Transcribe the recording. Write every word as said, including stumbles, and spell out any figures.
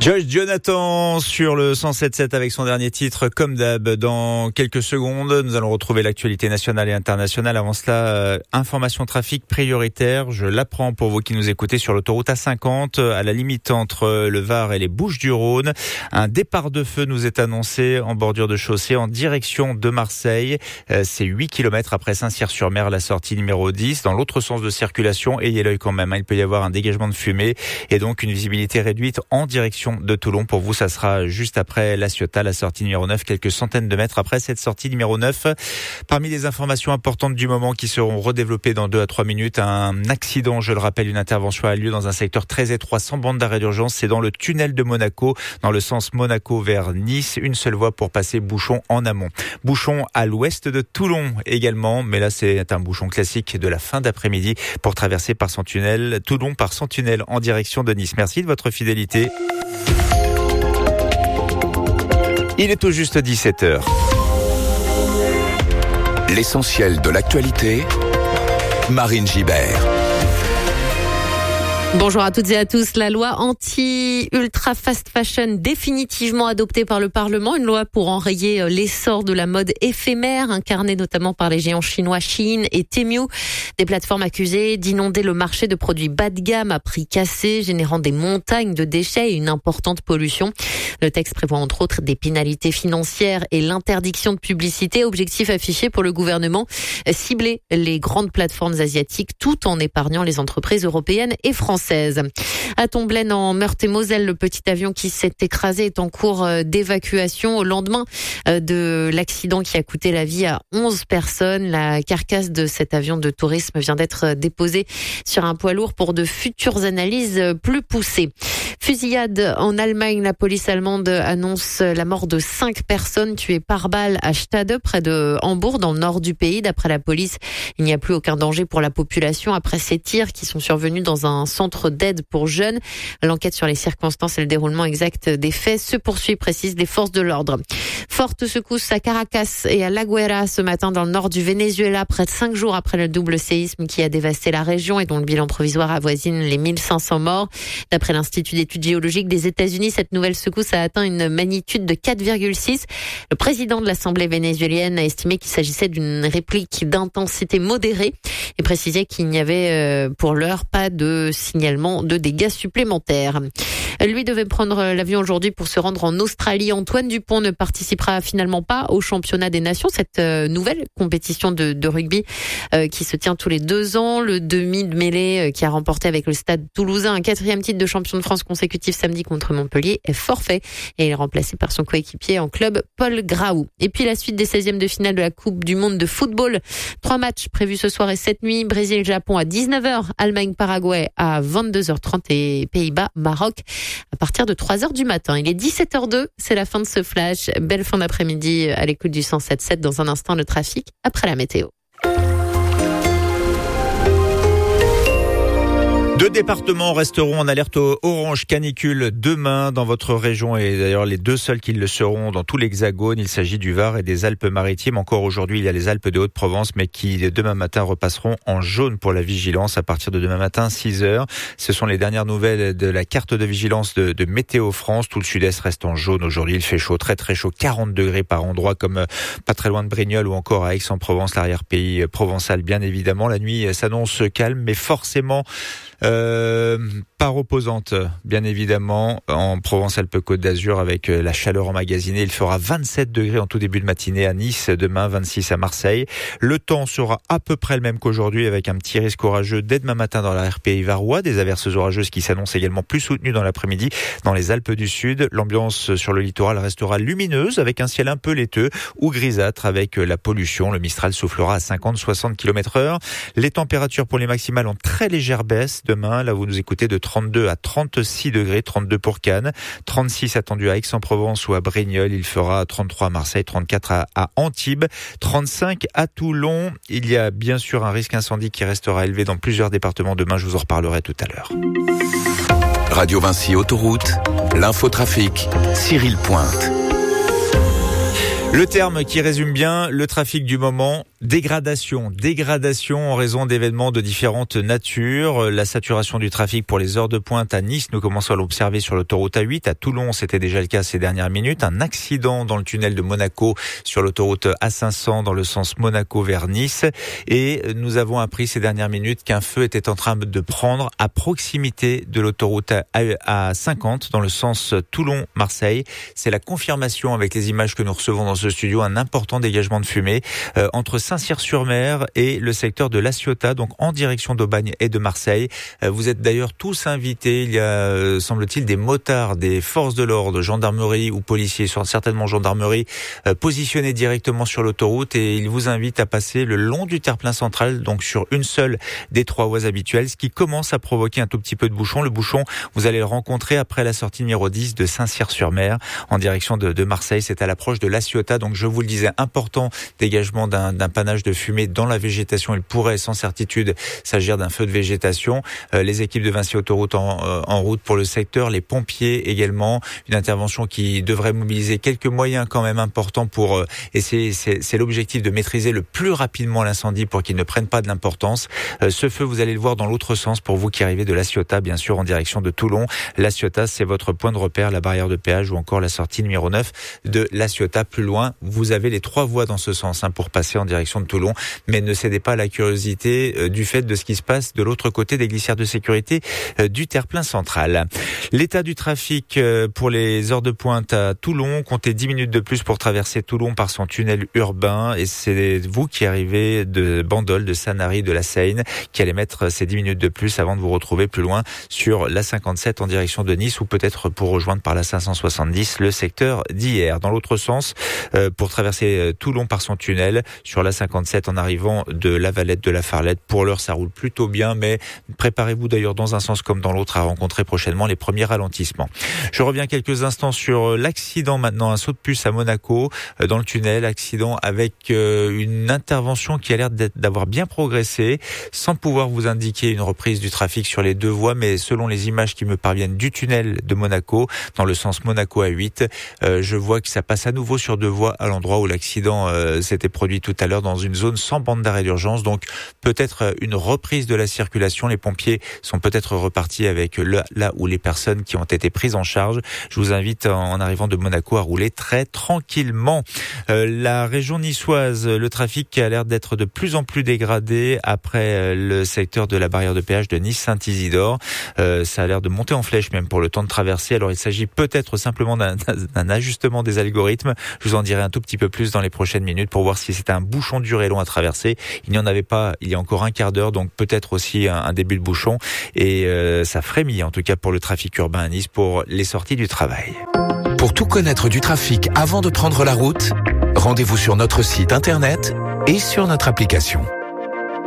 Joyce Jonathan sur le cent sept sept avec son dernier titre, comme d'hab. Dans quelques secondes, nous allons retrouver l'actualité nationale et internationale. Avant cela, euh, information trafic prioritaire. Je l'apprends pour vous qui nous écoutez sur l'autoroute A cinquante, à la limite entre le Var et les Bouches-du-Rhône. Un départ de feu nous est annoncé en bordure de chaussée en direction de Marseille. Euh, c'est huit kilomètres après Saint-Cyr-sur-Mer, la sortie numéro dix. Dans l'autre sens de circulation, ayez l'œil quand même, hein, il peut y avoir un dégagement de fumée et donc une visibilité réduite en direction de Toulon. Pour vous, ça sera juste après La Ciotat, la sortie numéro neuf, quelques centaines de mètres après cette sortie numéro neuf. Parmi les informations importantes du moment qui seront redéveloppées dans deux à trois minutes, un accident, je le rappelle, une intervention a lieu dans un secteur très étroit sans bande d'arrêt d'urgence. C'est dans le tunnel de Monaco, dans le sens Monaco vers Nice. Une seule voie pour passer, bouchon en amont. Bouchon à l'ouest de Toulon également, mais là c'est un bouchon classique de la fin d'après-midi pour traverser par son tunnel, Toulon par son tunnel en direction de Nice. Merci de votre fidélité. Il est tout juste dix-sept heures. L'essentiel de l'actualité, Marine Gibert. Bonjour à toutes et à tous. La loi anti-ultra fast fashion définitivement adoptée par le Parlement. Une loi pour enrayer l'essor de la mode éphémère, incarnée notamment par les géants chinois Shein et Temu. Des plateformes accusées d'inonder le marché de produits bas de gamme à prix cassés, générant des montagnes de déchets et une importante pollution. Le texte prévoit entre autres des pénalités financières et l'interdiction de publicité. Objectif affiché pour le gouvernement, cibler les grandes plateformes asiatiques tout en épargnant les entreprises européennes et françaises. À Tomblaine, en Meurthe-et-Moselle, le petit avion qui s'est écrasé est en cours d'évacuation au lendemain de l'accident qui a coûté la vie à onze personnes. La carcasse de cet avion de tourisme vient d'être déposée sur un poids lourd pour de futures analyses plus poussées. Fusillade en Allemagne, la police allemande annonce la mort de cinq personnes tuées par balle à Stade, près de Hambourg, dans le nord du pays. D'après la police, il n'y a plus aucun danger pour la population après ces tirs qui sont survenus dans un centre d'aide pour jeunes. L'enquête sur les circonstances et le déroulement exact des faits se poursuit, précisent les forces de l'ordre. Forte secousse à Caracas et à La Guaira ce matin dans le nord du Venezuela, près de cinq jours après le double séisme qui a dévasté la région et dont le bilan provisoire avoisine les mille cinq cents morts. D'après l'Institut d'études géologiques des États-Unis, cette nouvelle secousse a atteint une magnitude de quatre virgule six. Le président de l'Assemblée vénézuélienne a estimé qu'il s'agissait d'une réplique d'intensité modérée et précisait qu'il n'y avait pour l'heure pas de signalement de dégâts supplémentaires. Lui devait prendre l'avion aujourd'hui pour se rendre en Australie. Antoine Dupont ne participera finalement pas au championnat des nations, cette nouvelle compétition de, de rugby euh, qui se tient tous les deux ans. Le demi de mêlée euh, qui a remporté avec le Stade Toulousain un quatrième titre de champion de France consécutif samedi contre Montpellier est forfait et il est remplacé par son coéquipier en club Paul Graou. Et puis la suite des seizièmes de finale de la Coupe du Monde de football. Trois matchs prévus ce soir et cette nuit. Brésil-Japon à dix-neuf heures, Allemagne-Paraguay à vingt-deux heures trente et Pays-Bas-Maroc à partir de trois heures du matin. Il est dix-sept heures deux, c'est la fin de ce flash. Belle fin d'après-midi à l'écoute du cent sept sept. Dans un instant, le trafic après la météo. Deux départements resteront en alerte orange canicule demain dans votre région et d'ailleurs les deux seuls qui le seront dans tout l'Hexagone. Il s'agit du Var et des Alpes-Maritimes. Encore aujourd'hui, il y a les Alpes de Haute-Provence mais qui demain matin repasseront en jaune pour la vigilance à partir de demain matin six heures. Ce sont les dernières nouvelles de la carte de vigilance de, de Météo France. Tout le sud-est reste en jaune aujourd'hui. Il fait chaud, très très chaud, quarante degrés par endroit comme pas très loin de Brignoles ou encore à Aix-en-Provence, l'arrière-pays provençal bien évidemment. La nuit s'annonce calme mais forcément Euh, pas reposante, bien évidemment, en Provence-Alpes-Côte d'Azur avec la chaleur emmagasinée. Il fera vingt-sept degrés en tout début de matinée à Nice, demain vingt-six à Marseille. Le temps sera à peu près le même qu'aujourd'hui avec un petit risque orageux dès demain matin dans l'arrière-pays varois. Des averses orageuses qui s'annoncent également plus soutenues dans l'après-midi dans les Alpes du Sud. L'ambiance sur le littoral restera lumineuse avec un ciel un peu laiteux ou grisâtre avec la pollution. Le Mistral soufflera à cinquante à soixante kilomètres heure. Les températures pour les maximales en très légère baisse. Demain, là vous nous écoutez de trente-deux à trente-six degrés, trente-deux pour Cannes, trente-six attendu à Aix-en-Provence ou à Brignoles, il fera trente-trois à Marseille, trente-quatre à, à Antibes, trente-cinq à Toulon. Il y a bien sûr un risque incendie qui restera élevé dans plusieurs départements. Demain, je vous en reparlerai tout à l'heure. Radio Vinci Autoroute, l'infotrafic, Cyril Pointe. Le terme qui résume bien le trafic du moment, Dégradation, dégradation en raison d'événements de différentes natures. La saturation du trafic pour les heures de pointe à Nice, nous commençons à l'observer sur l'autoroute A huit. À Toulon, c'était déjà le cas ces dernières minutes. Un accident dans le tunnel de Monaco sur l'autoroute A cinq cents dans le sens Monaco vers Nice. Et nous avons appris ces dernières minutes qu'un feu était en train de prendre à proximité de l'autoroute A cinquante dans le sens Toulon-Marseille. C'est la confirmation avec les images que nous recevons dans ce studio, un important dégagement de fumée euh, entre Saint-Cyr-sur-Mer et le secteur de La Ciotat, donc en direction d'Aubagne et de Marseille. Vous êtes d'ailleurs tous invités. Il y a, semble-t-il, des motards, des forces de l'ordre, gendarmerie ou policiers, certainement gendarmerie, positionnés directement sur l'autoroute, et ils vous invitent à passer le long du terre-plein central, donc sur une seule des trois voies habituelles, ce qui commence à provoquer un tout petit peu de bouchon. Le bouchon, vous allez le rencontrer après la sortie numéro dix de Saint-Cyr-sur-Mer en direction de, de Marseille. C'est à l'approche de La Ciotat. Donc je vous le disais, important dégagement d'un, d'un panache de fumée dans la végétation. Il pourrait sans certitude s'agir d'un feu de végétation. Euh, les équipes de Vinci Autoroute en, euh, en route pour le secteur, les pompiers également. Une intervention qui devrait mobiliser quelques moyens quand même importants pour euh, essayer, c'est, c'est l'objectif de maîtriser le plus rapidement l'incendie pour qu'il ne prenne pas de l'importance. Euh, ce feu, vous allez le voir dans l'autre sens pour vous qui arrivez de La Ciotat, bien sûr, en direction de Toulon. La Ciotat, c'est votre point de repère, la barrière de péage ou encore la sortie numéro neuf de La Ciotat. Plus loin, vous avez les trois voies dans ce sens hein, pour passer en direction de Toulon, mais ne cédez pas à la curiosité euh, du fait de ce qui se passe de l'autre côté des glissières de sécurité euh, du terre-plein central. L'état du trafic euh, pour les heures de pointe à Toulon, comptez dix minutes de plus pour traverser Toulon par son tunnel urbain, et c'est vous qui arrivez de Bandol, de Sanary, de la Seine, qui allez mettre ces dix minutes de plus avant de vous retrouver plus loin sur la cinquante-sept en direction de Nice, ou peut-être pour rejoindre par la cinq cent soixante-dix le secteur d'hier. Dans l'autre sens, euh, pour traverser Toulon par son tunnel sur la cinquante-sept en arrivant de la Valette, de la Farlette. Pour l'heure, ça roule plutôt bien, mais préparez-vous d'ailleurs dans un sens comme dans l'autre à rencontrer prochainement les premiers ralentissements. Je reviens quelques instants sur l'accident maintenant, un saut de puce à Monaco, dans le tunnel, accident avec une intervention qui a l'air d'avoir bien progressé, sans pouvoir vous indiquer une reprise du trafic sur les deux voies, mais selon les images qui me parviennent du tunnel de Monaco, dans le sens Monaco A huit, euh, je vois que ça passe à nouveau sur deux voies à l'endroit où l'accident euh, s'était produit tout à l'heure, dans une zone sans bande d'arrêt d'urgence. Donc peut-être une reprise de la circulation. Les pompiers sont peut-être repartis avec le, là où les personnes qui ont été prises en charge. Je vous invite en arrivant de Monaco à rouler très tranquillement. Euh, la région niçoise, le trafic a l'air d'être de plus en plus dégradé après le secteur de la barrière de péage de Nice-Saint-Isidore. Euh, ça a l'air de monter en flèche même pour le temps de traverser. Alors il s'agit peut-être simplement d'un, d'un ajustement des algorithmes. Je vous en dirai un tout petit peu plus dans les prochaines minutes pour voir si c'est un bouchon dur et long à traverser. Il n'y en avait pas il y a encore un quart d'heure, donc peut-être aussi un, un début de bouchon. Et euh, ça frémit en tout cas pour le trafic urbain à Nice pour les sorties du travail. Pour tout connaître du trafic avant de prendre la route, rendez-vous sur notre site internet et sur notre application.